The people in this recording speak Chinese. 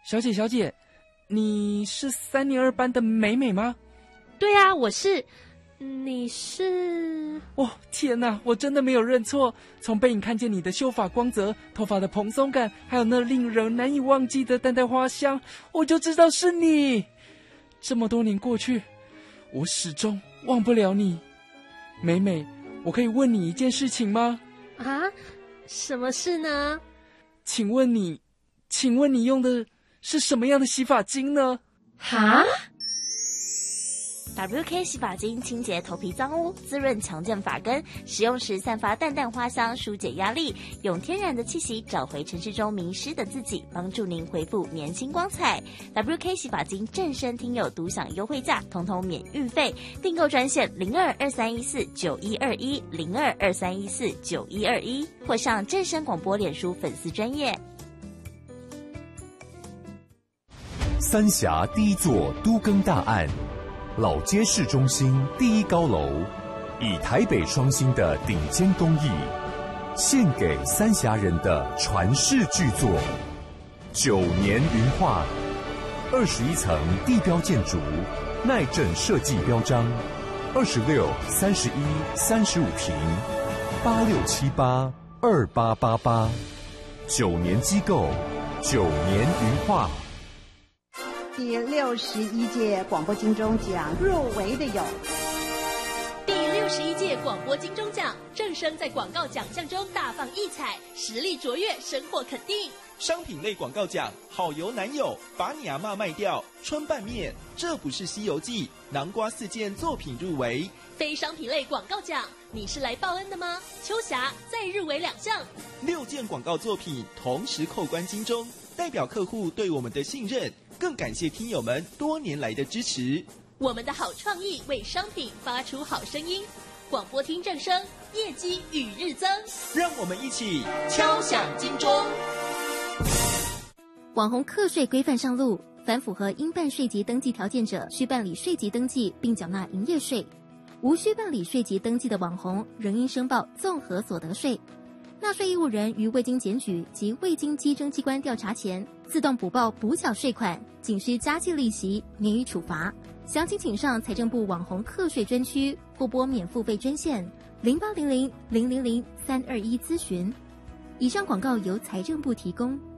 小姐，你是3年2班的美美吗？ 对啊，我是。你是？ 哦，天哪，我真的没有认错。从背影看见你的秀发光泽、头发的蓬松感，还有那令人难以忘记的淡淡花香，我就知道是你。这么多年过去，我始终忘不了你。美美，我可以问你一件事情吗？ 啊？什么事呢？ 请问你用的是什么样的洗发精呢？ 哈 ？WK 洗发精清洁头皮脏污，滋润强健发根，使用时散发淡淡花香，疏解压力，用天然的气息找回城市中迷失的自己，帮助您恢复年轻光彩。WK 洗发精正声听友独享优惠价，统统免运费，订购专线02231491210223149121，或上正声广播脸书粉丝专页。 三峡第一座都更大案，老街市中心第一高楼，以台北双星的顶尖工艺，献给三峡人的传世巨作9年云画，21层地标建筑，耐震设计标章，26、31、35坪，86782888，9年机构，9年云画。 第61届广播金钟奖入围的有第61届广播金钟奖，正声在广告奖项中大放异彩，实力卓越，生获肯定。 商品类广告奖，好油男友，把你阿嬷卖掉，春拌面，这不是西游记，南瓜4件作品入围。 非商品类广告奖，你是来报恩的吗？秋霞再入围2项 ，6件广告作品同时扣关金钟，代表客户对我们的信任，更感谢听友们多年来的支持。 我们的好创意为商品发出好声音，广播听正声，业绩与日增。 让我们一起敲响金钟。 网红课税规范上路，凡符合应办税籍登记条件者，需办理税籍登记并缴纳营业税；无需办理税籍登记的网红，仍应申报综合所得税。纳税义务人于未经检举及未经稽征机关调查前，自动补报补缴税款，仅需加计利息，免予处罚。详情请上财政部网红课税专区或拨免付费专线0800000321咨询。以上广告由财政部提供。